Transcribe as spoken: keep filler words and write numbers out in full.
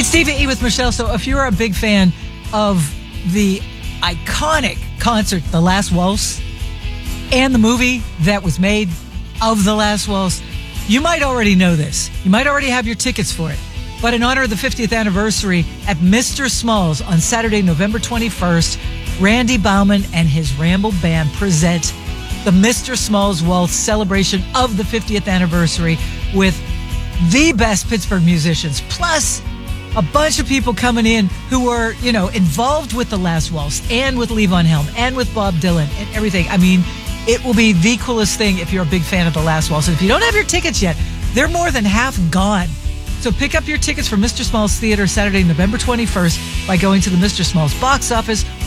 It's Stevie E with Michelle. So if you're a big fan of the iconic concert, The Last Waltz, and the movie that was made of The Last Waltz, you might already know this. You might already have your tickets for it. But in honor of the fiftieth anniversary at Mister Smalls on Saturday, November twenty-first, Randy Bauman and his Ramble Band present the Mister Smalls Waltz celebration of the fiftieth anniversary with the best Pittsburgh musicians, plus a bunch of people coming in who were, you know, involved with The Last Waltz and with Levon Helm and with Bob Dylan and everything. I mean, it will be the coolest thing if you're a big fan of The Last Waltz. And if you don't have your tickets yet, they're more than half gone. So pick up your tickets for Mister Smalls Theater Saturday, November twenty-first by going to the Mister Smalls box office